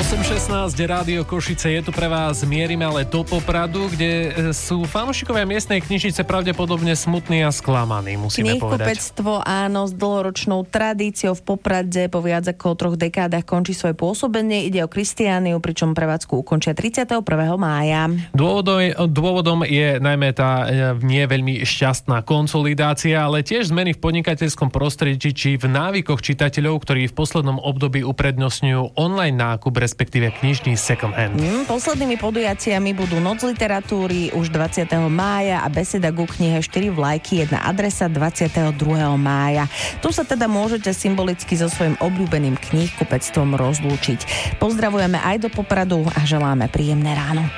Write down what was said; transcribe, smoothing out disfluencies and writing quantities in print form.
8.16, Rádio Košice, je tu pre vás. Mierime ale do Popradu, kde sú fanúšikovia miestnej knižnice pravdepodobne smutní a sklamaní, musíme povedať. Knihkupectvo, áno, s dlhoročnou tradíciou v Poprade po viac ako 3 dekádach končí svoje pôsobenie. Ide o Kristiániu, pričom prevádzku ukončia 31. mája. Dôvodom je najmä tá nie veľmi šťastná konsolidácia, ale tiež zmeny v podnikateľskom prostredí či v návykoch čitateľov, ktorí v poslednom období uprednostňujú online nákup, respektíve knižný second hand. Poslednými podujatiami budú Noc literatúry už 20. mája a beseda ku knihe 4 vlajky, jedna adresa 22. mája. Tu sa teda môžete symbolicky so svojím obľúbeným knihkupectvom rozlúčiť. Pozdravujeme aj do Popradu a želáme príjemné ráno.